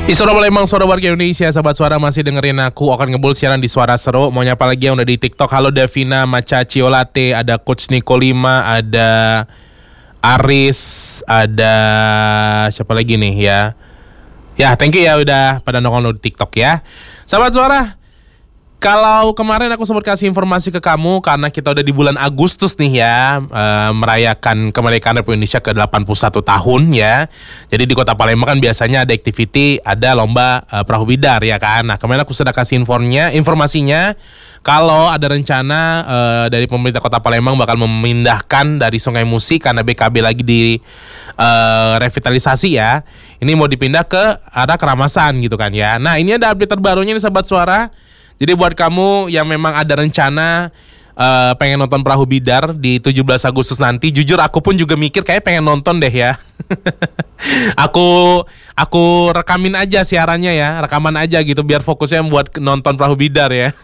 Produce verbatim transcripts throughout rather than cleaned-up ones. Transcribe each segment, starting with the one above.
Isora Palembang, suara warga Indonesia. Sahabat Suara masih dengerin aku akan ngebul siaran di Suara Seru. Mau nyapa lagi yang udah di TikTok. Halo Davina, Maca Ciolate, ada Coach Niko lima, ada Aris, ada siapa lagi nih ya. Ya, thank you ya udah pada nongol di TikTok ya. Sahabat Suara, kalau kemarin aku sempat kasih informasi ke kamu karena kita udah di bulan Agustus nih ya, e, merayakan kemerdekaan Republik Indonesia ke delapan puluh satu tahun ya. Jadi di Kota Palembang kan biasanya ada activity, ada lomba e, perahu bidar ya kan. Nah, kemarin aku sudah kasih infonya, informasinya kalau ada rencana e, dari pemerintah Kota Palembang bakal memindahkan dari Sungai Musi karena B K B lagi di e, revitalisasi ya. Ini mau dipindah ke arah Keramasan gitu kan ya. Nah, ini ada update terbarunya nih Sahabat Suara. Jadi buat kamu yang memang ada rencana uh, pengen nonton perahu bidar di tujuh belas Agustus nanti, jujur aku pun juga mikir kayak pengen nonton deh ya. aku aku rekamin aja siarannya ya, rekaman aja gitu biar fokusnya buat nonton perahu bidar ya.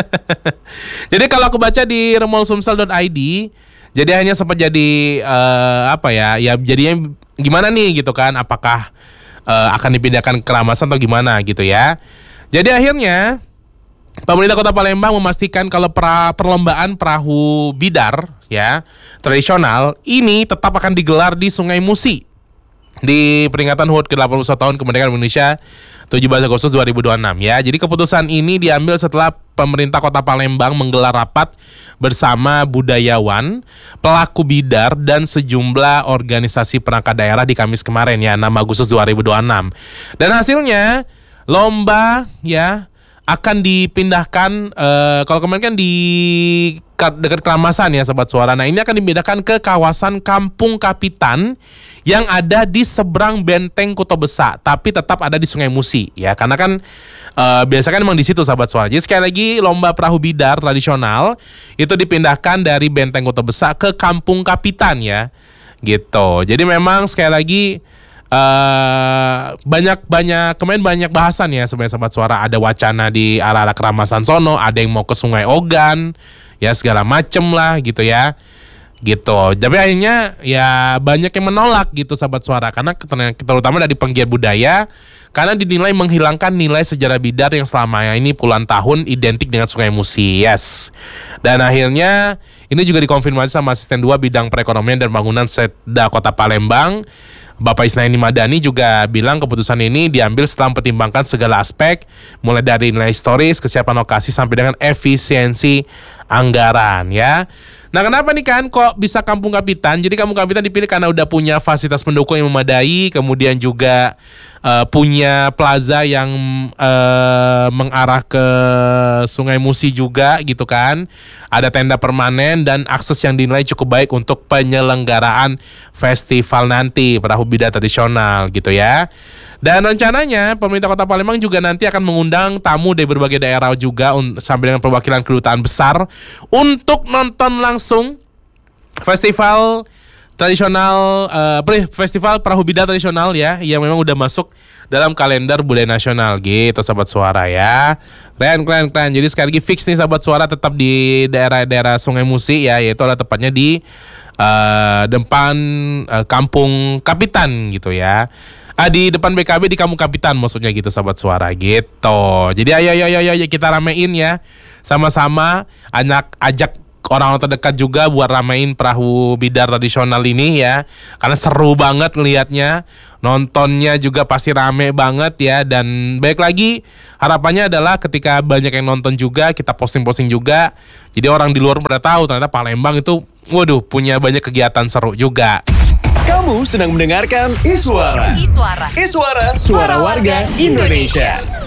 Jadi kalau aku baca di remol sumsel dot i d, jadi hanya sempat jadi uh, apa ya? Ya jadinya gimana nih gitu kan? Apakah uh, akan dipindahkan ke Keramasan atau gimana gitu ya? Jadi akhirnya pemerintah Kota Palembang memastikan kalau pra, perlombaan perahu bidar ya tradisional ini tetap akan digelar di Sungai Musi di peringatan H U T ke delapan puluh satu tahun kemerdekaan Indonesia tujuh belas Agustus dua ribu dua puluh enam ya. Jadi keputusan ini diambil setelah pemerintah Kota Palembang menggelar rapat bersama budayawan, pelaku bidar dan sejumlah organisasi perangkat daerah di Kamis kemarin ya enam Agustus dua ribu dua puluh enam. Dan hasilnya lomba ya akan dipindahkan, uh, kalau kemarin kan di dekat Keramasan ya Sobat Suara. Nah ini akan dipindahkan ke kawasan Kampung Kapitan yang ada di seberang Benteng Kuto Besa, tapi tetap ada di Sungai Musi ya. Karena kan uh, biasanya kan memang di situ Sobat Suara. Jadi sekali lagi lomba perahu bidar tradisional itu dipindahkan dari Benteng Kuto Besa ke Kampung Kapitan ya. Gitu. Jadi memang sekali lagi Uh, banyak banyak kemarin banyak bahasan ya sebenarnya Sobat Suara. Ada wacana di arah-arah Keramasan sono, ada yang mau ke Sungai Ogan ya segala macem lah gitu ya gitu. Tapi akhirnya ya banyak yang menolak gitu Sobat Suara karena terutama dari penggiat budaya karena dinilai menghilangkan nilai sejarah bidar yang selama ini puluhan tahun identik dengan Sungai Musi. Yes. Dan akhirnya ini juga dikonfirmasi sama Asisten dua Bidang Perekonomian dan Bangunan Setda Kota Palembang, Bapak Isnaini Madani juga bilang keputusan ini diambil setelah mempertimbangkan segala aspek mulai dari nilai historis, kesiapan lokasi sampai dengan efisiensi anggaran ya. Nah kenapa nih kan kok bisa Kampung Kapitan? Jadi Kampung Kapitan dipilih karena udah punya fasilitas pendukung yang memadai, kemudian juga uh, punya plaza yang uh, mengarah ke Sungai Musi juga gitu kan. Ada tenda permanen dan akses yang dinilai cukup baik untuk penyelenggaraan festival nanti perahu bidar tradisional gitu ya. Dan rencananya pemerintah Kota Palembang juga nanti akan mengundang tamu dari berbagai daerah juga un- sampai dengan perwakilan kedutaan besar untuk nonton langsung festival tradisional uh, festival perahu bidar tradisional ya yang memang udah masuk dalam kalender budaya nasional gitu Sobat Suara ya. Keren keren keren. Jadi sekali lagi fix nih Sobat Suara tetap di daerah-daerah Sungai Musi ya, yaitu adalah tepatnya di uh, depan uh, Kampung Kapitan gitu ya. Ah, di depan B K B di Kampung Kapitan maksudnya gitu Sobat Suara gitu. Jadi ayo ayo ayo, ayo kita ramein ya. Sama-sama anak ajak orang-orang terdekat juga buat ramein perahu bidar tradisional ini ya. Karena seru banget lihatnya. Nontonnya juga pasti rame banget ya. Dan baik lagi harapannya adalah ketika banyak yang nonton juga, kita posting-posting juga. Jadi orang di luar pada tahu ternyata Palembang itu waduh punya banyak kegiatan seru juga. Kamu sedang mendengarkan Iswara. Iswara. Iswara, suara warga Indonesia.